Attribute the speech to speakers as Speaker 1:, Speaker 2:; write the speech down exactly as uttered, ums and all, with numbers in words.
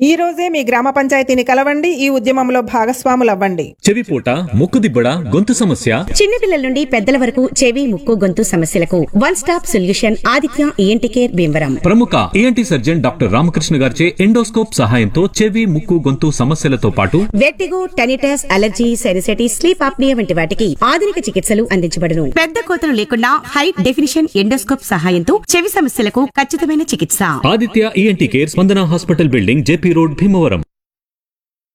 Speaker 1: ఈ రోజే మీ గ్రామ పంచాయతీని కలవండి, ఈ ఉద్యమంలో భాగస్వాములవ్వండి.
Speaker 2: చెవిపూట, ముక్కుదిబ్బడ, గొంతు సమస్య,
Speaker 3: చిన్నపిల్లల నుండి పెద్దల వరకు చెవి, ముక్కు, గొంతు సమస్యలకు one stop solution Aditya ENT care Bhimavaram.
Speaker 2: ప్రముఖ ఈఎన్టీ సర్జన్ డాక్టర్ రామకృష్ణ గారిచే ఎండోస్కోప్ సహాయంతో చెవి, ముక్కు, గొంతు సమస్యలతో పాటు
Speaker 3: vertigo, tinnitus, allergy, sinusitis, sleep apnoea వంటి వాటికి ఆధునిక చికిత్సలు అందించబడును. పెద్ద కోతలు లేకుండా హై డెఫినిషన్ ఎండోస్కోప్ సహాయంతో చెవి సమస్యలకు ఖచ్చితమైన చికిత్స.
Speaker 2: ఆదిత్య ఈఎన్టీ కేర్, స్పందన hospital building, JP road, Bhimavaram.